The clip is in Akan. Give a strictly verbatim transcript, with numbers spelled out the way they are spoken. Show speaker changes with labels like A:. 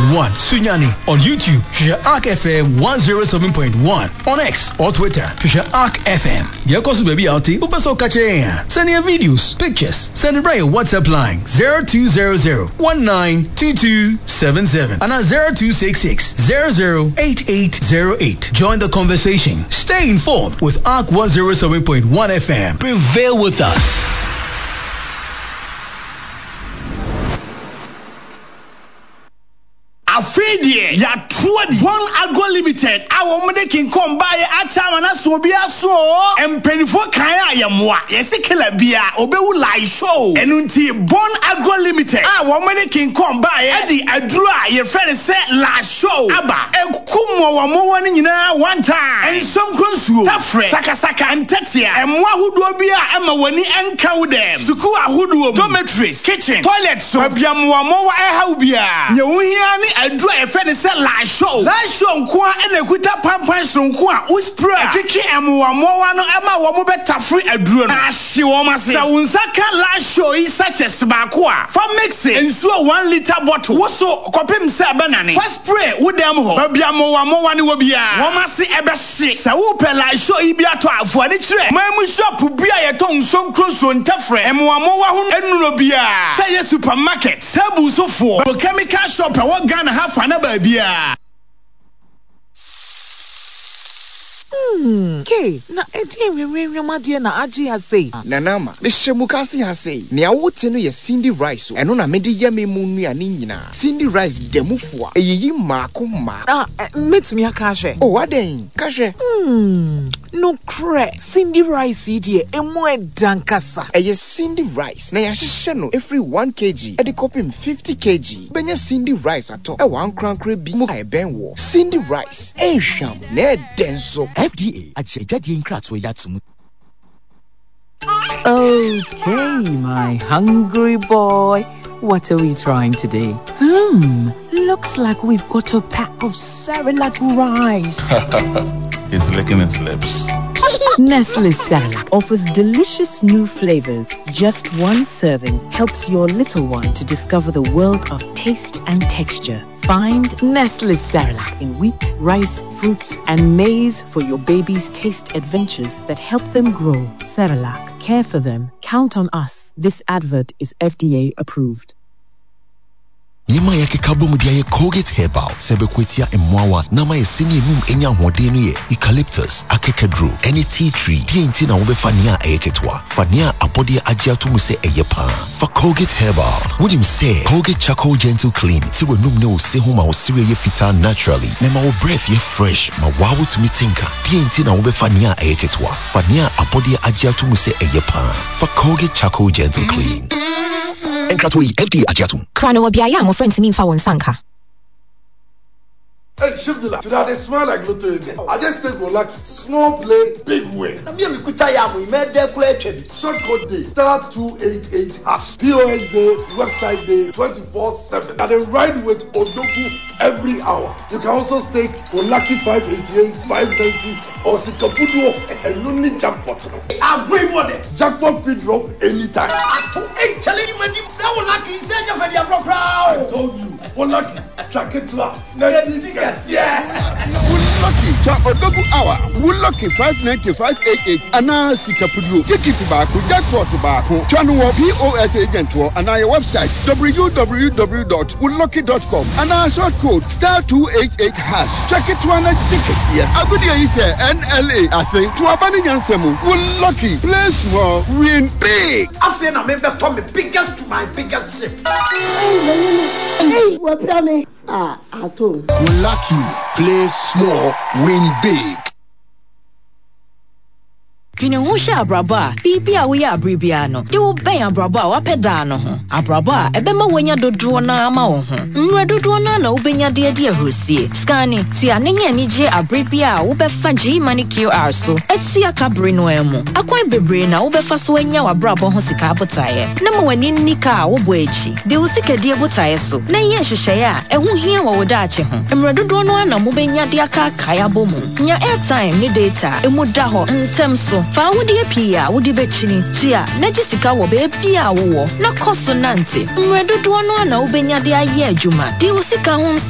A: one. Sunyani on YouTube. Share Arc F M one oh seven point one. On X or Twitter. Share Arc F M. Dear Kosu Baby Alti, Upaso Kache. Send your videos, pictures. Send it by your WhatsApp line zero two zero zero one nine two two seven seven and at zero two six six zero zero eight eight zero eight. Join the conversation. Stay informed with Arc one oh seven point one F M. Prevail with us.
B: Afedie ya tuadi One Agro Limited awo mede kin kom bae achama na so bia so empenifo kan ayemwa yesikela bia obewu live show enunti One Agro Limited awo mede kin kom bae adi aduru a ye friend say live show aba ekumo wa mo woni nyina one time ensonkron suo tafre sakasaka antatia emwa hudo bia ema woni enka wo dem suku ahudo dormitories kitchen toilet so bia mo wa mo wa eha bia nyewuhia ni adru e fe ne se la show la show nko a na ekuta pampan so nko a uspray atwetwe emwa mowa no ema wo mo betafre adru no ahye wo mase sa unsaka la show yi such as baako a fa mix ensuo one liter bottle wo so kopem se banane fa spray wo dem ho bia mowa mowa ne wo bia wo mase ebe hye sa wo pe la show yi bia to afo ani kire mamu shop bia ye to nsonkro so ntafre emwa mowa ho enuro bia say ye supermarket sabu so for chemical shop e wo Ghana half an abia.
C: Hmm. Okay. Na enti we we we madie na agi ha sei.
D: Na nama. Me shemukasi ha sei. Nea wote no ye Cindy Rice. Eno na mede ye me mu nuane nyina. Cindy Rice demufo a eyiyi maako ma.
C: Ah, metimi aka hwe.
D: Oh, aden. Ka hwe.
C: Hmm. No cre. Cindy Rice die emu edankasa.
D: Eye Cindy Rice. Na ya hye no every one kilogram. E de kopim fifty kilograms. Benya Cindy Rice ato. E wan krankre bi mu ka ben wo. Cindy Rice. E hwam na e denso.
E: F D A adjedi nkratso yatsum.
F: Okay, my hungry boy. What are we trying today? Hmm, looks like we've got a pack of Cerelac rice.
G: He's licking his lips.
F: Nestle Cerelac offers delicious new flavors. Just one serving helps your little one to discover the world of taste and texture. Find Nestle Cerelac in wheat, rice, fruits, and maize for your baby's taste adventures that help them grow. Cerelac, care for them. Count on us. This advert is F D A approved.
H: Yema yake kablomu dia ye Colgate Herbal sebe kwetia emwawa nama ye sini enum enya hodenu ye eucalyptus akekedro any tea tree di enti na wobe fania ayeketwa fania abode agya to mu se eyepa for Colgate Herbal would say Colgate Charcoal Gentle Clean ti wenum ne o se ho ma o sire ye fita naturally na ma wo breath ye fresh ma wawo to mitinka di enti na wobe fania ayeketwa fania abode agya to mu se eyepa for Colgate Charcoal Gentle Clean. Enkratoi F D A Ajatum.
I: Krano wabiaya mo friends me fa won sanka.
J: Hey, shift the light. Today they smell like lottery again. I just take one lucky. Small play, big win.
K: Na me me kuta ya mo me de play twebe.
J: Short code day. Star two eight eight hash. P O S day, website day, twenty-four seven. And then ride with Odogu every hour. You can also stake on lucky five eighty-eight, five ninety, or Sikapudu and only jackpot.
K: I bring money.
J: Jackpot free drop anytime.
K: I told hey, challenge me dim say on lucky say you for their proud.
J: I told you. On lucky. Track it to her. Yes.
L: Wool Lucky cha Odogu hour. Wool Lucky five ninety five eighty-eight. Ana Sikapudu. Ticket back. Jackpot back. Channel P O S agent or and our website w w w dot wool lucky dot com. And our short code star two eight eight hash. Check it to an ticket here. A good year is N L A. I say to a banning ansemu. Wool Lucky. Play small, win big.
K: I feel I remember from the biggest to my biggest ship.
M: Hey, what me? Ah, I told.
H: Wool Lucky. Play small, win big.
N: Twine ho hye abraba bibia wo ya abribia no de wo ben abraba wa peda no ho abraba ebema wonya dodo na ama wo ho nwa dodo na na wo benya de de ahrosie scanning tia nenye anije abribia wo befa G money Q R so esia kabre no emu akwan bebre na wo befa so anya wa abraba ho sika botaye na ma wani nika wo bo echi de wo sika de botaye so na ye hwehweye a ehu hia wo da ache ho emre dodo no na mo benya de aka kaya bomu nya airtime ni data emu da ho ntem so fa wodi epia wodi bechini tia na jisika wo be bia wo na koso nante mredodo no na wo benya de aye adwuma de wo sika ho